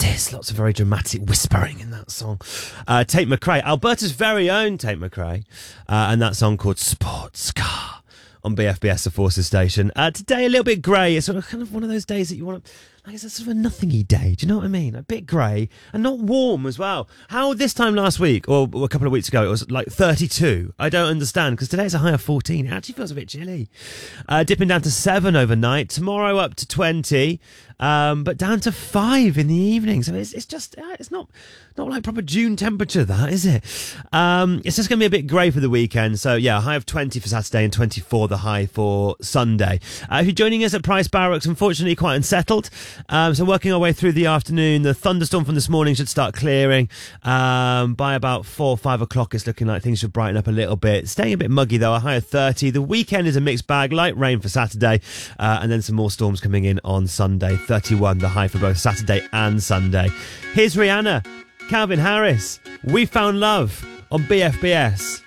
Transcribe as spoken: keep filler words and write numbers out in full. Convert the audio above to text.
is. Lots of very dramatic whispering in that song. Uh, Tate McRae, Alberta's very own Tate McRae, uh, and that song called Sports Car on B F B S, the Forces station. Uh, today, a little bit grey. It's sort of kind of one of those days that you want to... Like it's a sort of a nothingy day. Do you know what I mean? A bit grey and not warm as well. How this time last week or a couple of weeks ago it was like thirty-two? I don't understand because today it's a high of fourteen. It actually feels a bit chilly. Uh, dipping down to seven overnight. Tomorrow up to twenty, um, but down to five in the evening. So it's it's just uh, it's not not like proper June temperature, that is it? Um, it's just going to be a bit grey for the weekend. So yeah, a high of twenty for Saturday and twenty-four the high for Sunday. Uh, if you're joining us at Price Barracks, unfortunately quite unsettled. Um, so working our way through the afternoon, the thunderstorm from this morning should start clearing. Um, by about four or five o'clock, it's looking like things should brighten up a little bit. Staying a bit muggy though, a high of thirty. The weekend is a mixed bag, light rain for Saturday, uh, and then some more storms coming in on Sunday. thirty-one the high for both Saturday and Sunday. Here's Rihanna, Calvin Harris, We Found Love on B F B S.